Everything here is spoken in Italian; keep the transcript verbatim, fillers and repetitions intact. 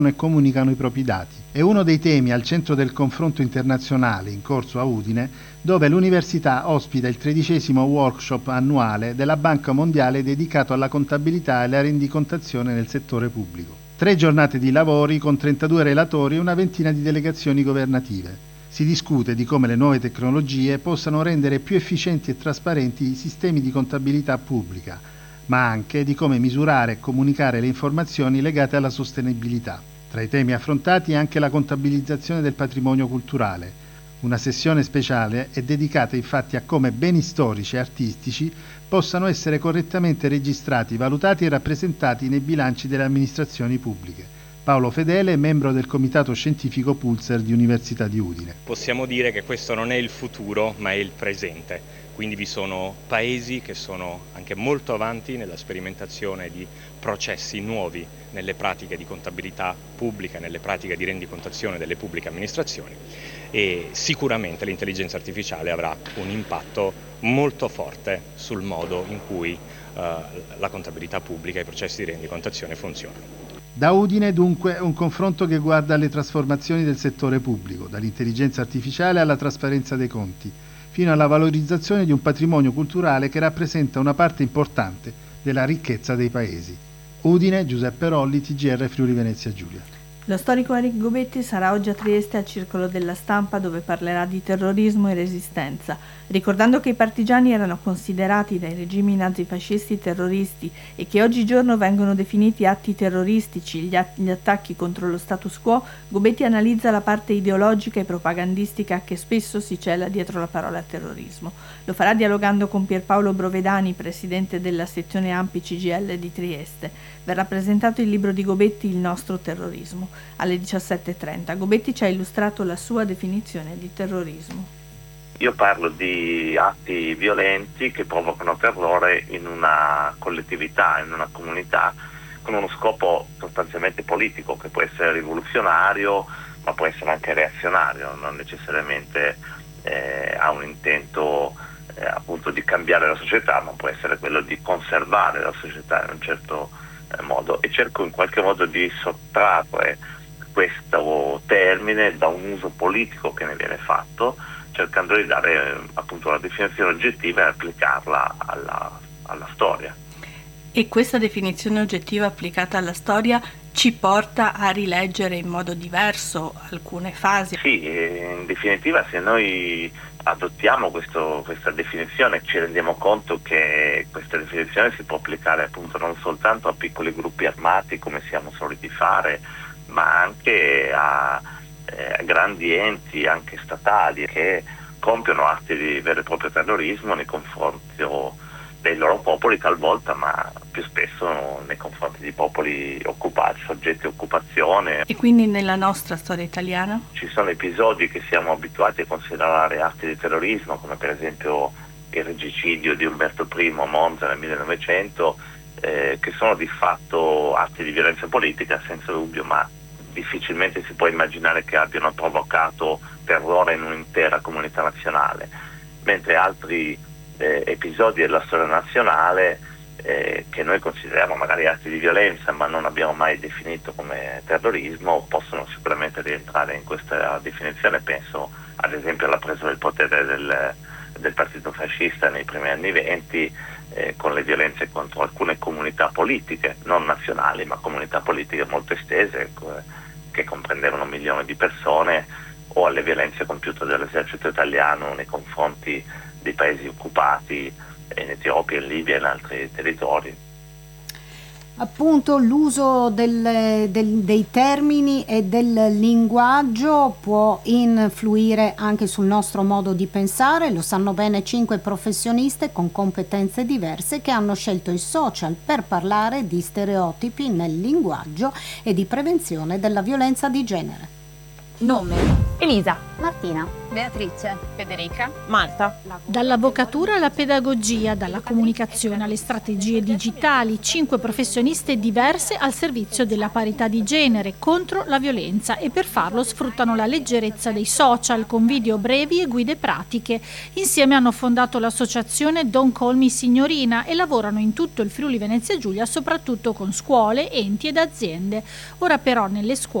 e comunicano i propri dati. È uno dei temi al centro del confronto internazionale in corso a Udine, dove l'università ospita il tredicesimo workshop annuale della Banca Mondiale dedicato alla contabilità e alla rendicontazione nel settore pubblico. Tre giornate di lavori con trentadue relatori e una ventina di delegazioni governative. Si discute di come le nuove tecnologie possano rendere più efficienti e trasparenti i sistemi di contabilità pubblica, ma anche di come misurare e comunicare le informazioni legate alla sostenibilità. Tra i temi affrontati anche la contabilizzazione del patrimonio culturale. Una sessione speciale è dedicata infatti a come beni storici e artistici possano essere correttamente registrati, valutati e rappresentati nei bilanci delle amministrazioni pubbliche. Paolo Fedele è membro del comitato scientifico Pulser di Università di Udine. Possiamo dire che questo non è il futuro, ma è il presente. Quindi vi sono paesi che sono anche molto avanti nella sperimentazione di processi nuovi nelle pratiche di contabilità pubblica, nelle pratiche di rendicontazione delle pubbliche amministrazioni, e sicuramente l'intelligenza artificiale avrà un impatto molto forte sul modo in cui uh, la contabilità pubblica e i processi di rendicontazione funzionano. Da Udine dunque un confronto che guarda alle trasformazioni del settore pubblico, dall'intelligenza artificiale alla trasparenza dei conti, fino alla valorizzazione di un patrimonio culturale che rappresenta una parte importante della ricchezza dei paesi. Udine, Giuseppe Rolli, T G R Friuli Venezia Giulia. Lo storico Eric Gobetti sarà oggi a Trieste al Circolo della Stampa, dove parlerà di terrorismo e resistenza, ricordando che i partigiani erano considerati dai regimi nazifascisti terroristi e che oggigiorno vengono definiti atti terroristici gli, att- gli attacchi contro lo status quo. Gobetti analizza la parte ideologica e propagandistica che spesso si cela dietro la parola terrorismo. Lo farà dialogando con Pierpaolo Brovedani, presidente della sezione A M P I C G I L di Trieste. Verrà presentato il libro di Gobetti, Il nostro terrorismo. Alle diciassette e trenta Gobetti ci ha illustrato la sua definizione di terrorismo. Io parlo di atti violenti che provocano terrore in una collettività, in una comunità, con uno scopo sostanzialmente politico, che può essere rivoluzionario, ma può essere anche reazionario, non necessariamente eh, ha un intento eh, appunto di cambiare la società, ma può essere quello di conservare la società in un certo eh, modo, e cerco in qualche modo di sottrarre questo termine da un uso politico che ne viene fatto, cercando di dare appunto una definizione oggettiva e applicarla alla, alla storia. E questa definizione oggettiva applicata alla storia ci porta a rileggere in modo diverso alcune fasi? Sì, in definitiva, se noi adottiamo questo, questa definizione, ci rendiamo conto che questa definizione si può applicare appunto non soltanto a piccoli gruppi armati come siamo soliti fare, ma anche a, eh, a grandi enti, anche statali, che compiono atti di vero e proprio terrorismo nei confronti dei loro popoli talvolta, ma più spesso nei confronti di popoli occupati, soggetti a occupazione. E quindi nella nostra storia italiana? Ci sono episodi che siamo abituati a considerare atti di terrorismo, come per esempio il regicidio di Umberto primo a Monza nel millenovecento, eh, che sono di fatto atti di violenza politica senza dubbio, ma difficilmente si può immaginare che abbiano provocato terrore in un'intera comunità nazionale, mentre altri eh, episodi della storia nazionale eh, che noi consideriamo magari atti di violenza ma non abbiamo mai definito come terrorismo possono sicuramente rientrare in questa definizione. Penso ad esempio alla presa del potere del, del partito fascista nei primi anni venti, eh, con le violenze contro alcune comunità politiche, non nazionali ma comunità politiche molto estese, ecco, che comprendevano milioni di persone, o alle violenze compiute dall'esercito italiano nei confronti dei paesi occupati in Etiopia, in Libia e in altri territori. Appunto l'uso del, del, dei termini e del linguaggio può influire anche sul nostro modo di pensare, lo sanno bene cinque professioniste con competenze diverse che hanno scelto i social per parlare di stereotipi nel linguaggio e di prevenzione della violenza di genere. Nome: Elisa, Martina, Beatrice, Federica, Marta. Dall'avvocatura alla pedagogia, dalla comunicazione alle strategie digitali, cinque professioniste diverse al servizio della parità di genere contro la violenza e per farlo sfruttano la leggerezza dei social con video brevi e guide pratiche. Insieme hanno fondato l'associazione Don't Call Me Signorina e lavorano in tutto il Friuli Venezia Giulia soprattutto con scuole, enti ed aziende. Ora però nelle scuole